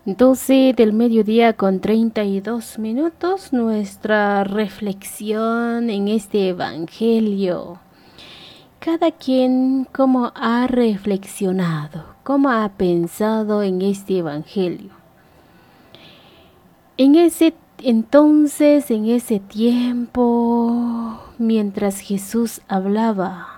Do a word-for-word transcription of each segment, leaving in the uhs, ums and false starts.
doce del mediodía con treinta y dos minutos, nuestra reflexión en este Evangelio. Cada quien cómo ha reflexionado, cómo ha pensado en este Evangelio. En ese entonces, en ese tiempo, mientras Jesús hablaba,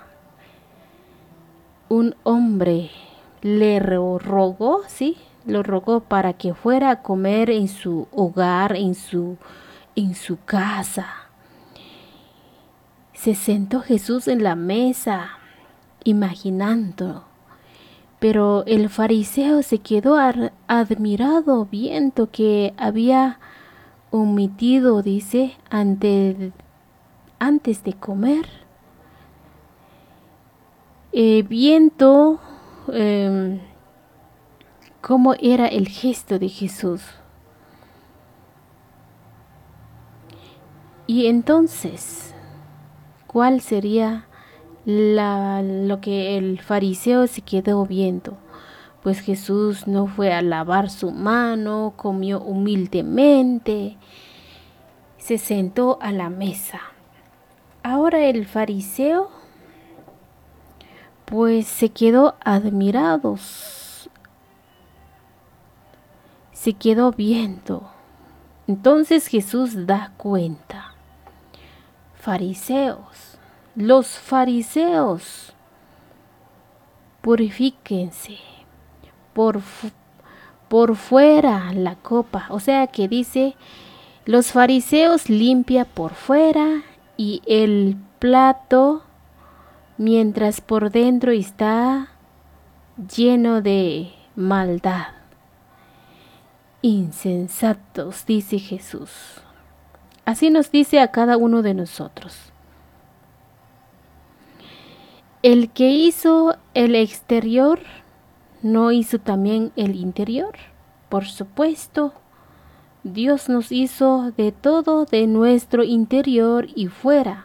un hombre le rogó, ¿sí? Lo rogó para que fuera a comer en su hogar, en su, en su casa. Se sentó Jesús en la mesa, imaginando, pero el fariseo se quedó admirado viendo que había omitido, dice, ante, antes de comer. Eh, viendo eh, cómo era el gesto de Jesús. Y entonces, ¿cuál sería la, lo que el fariseo se quedó viendo? Pues Jesús no fue a lavar su mano, comió humildemente, se sentó a la mesa. Ahora el fariseo pues se quedó admirado, se quedó viendo. Entonces Jesús da cuenta. Fariseos, los fariseos, purifíquense por, por fuera la copa. O sea que dice, los fariseos limpia por fuera y el plato, mientras por dentro está lleno de maldad. Insensatos, dice Jesús. Así nos dice a cada uno de nosotros. El que hizo el exterior, ¿no hizo también el interior? Por supuesto, Dios nos hizo de todo de nuestro interior y fuera.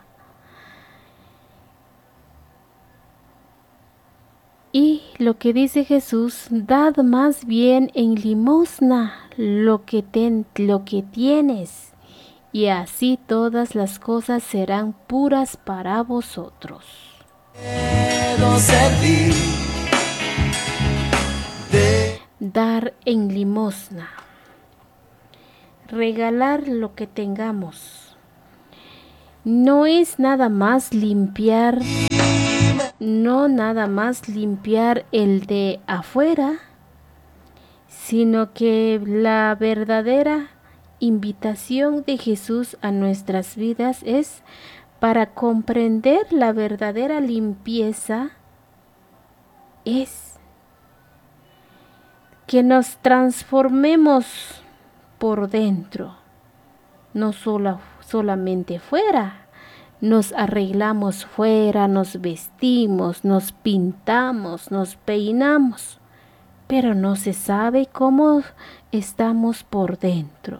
Y lo que dice Jesús, dad más bien en limosna lo que, ten, lo que tienes, y así todas las cosas serán puras para vosotros. Dar en limosna, regalar lo que tengamos. No es nada más limpiar, no nada más limpiar el de afuera, sino que la verdadera invitación de Jesús a nuestras vidas es para comprender la verdadera limpieza, es que nos transformemos por dentro, no solo, solamente fuera. Nos arreglamos fuera, nos vestimos, nos pintamos, nos peinamos, pero no se sabe cómo estamos por dentro.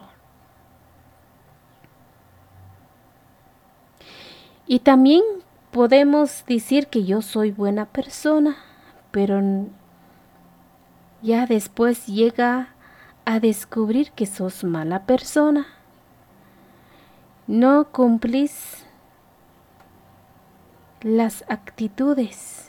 Y también podemos decir que yo soy buena persona, pero ya después llega a descubrir que sos mala persona. No cumplís las actitudes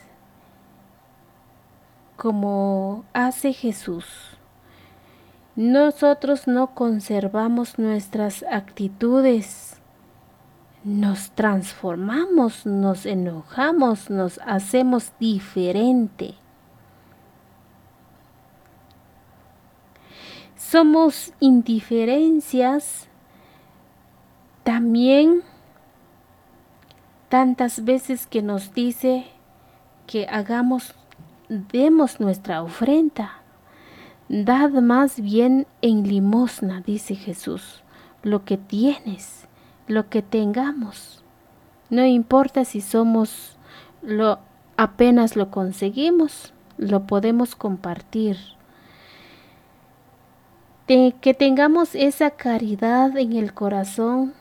como hace Jesús. Nosotros no conservamos nuestras actitudes, nos transformamos, nos enojamos, nos hacemos diferente. Somos indiferencias también tantas veces que nos dice que hagamos, demos nuestra ofrenda. Dad más bien en limosna, dice Jesús, lo que tienes, lo que tengamos. No importa si somos, lo apenas lo conseguimos, lo podemos compartir. De que tengamos esa caridad en el corazón,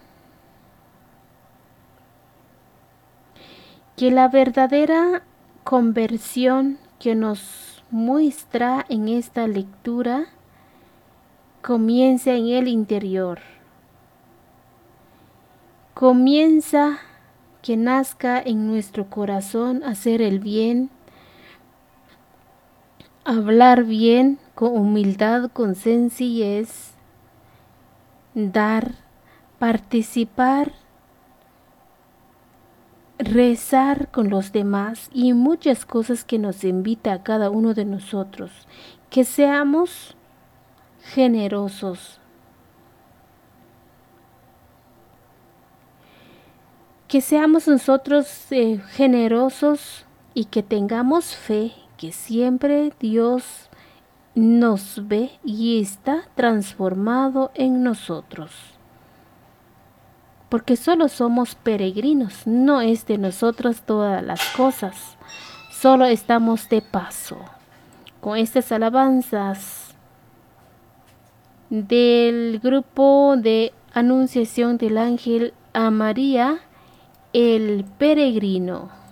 que la verdadera conversión que nos muestra en esta lectura comienza en el interior. Comienza que nazca en nuestro corazón hacer el bien, hablar bien con humildad, con sencillez, dar, participar, rezar con los demás y muchas cosas que nos invita a cada uno de nosotros, que seamos generosos, que seamos nosotros eh, generosos y que tengamos fe que siempre Dios nos ve y está transformado en nosotros. Porque solo somos peregrinos, no es de nosotros todas las cosas, solo estamos de paso. Con estas alabanzas del grupo de Anunciación del Ángel a María, el peregrino.